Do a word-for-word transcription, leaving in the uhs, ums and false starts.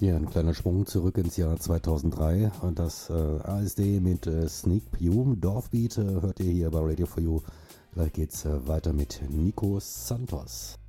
Hier ein kleiner Sprung zurück ins Jahr zweitausenddrei und das äh, A S D mit äh, Sneak Pew. Dorfbeat äh, hört ihr hier bei Radio for You. Gleich geht's äh, weiter mit Nico Santos.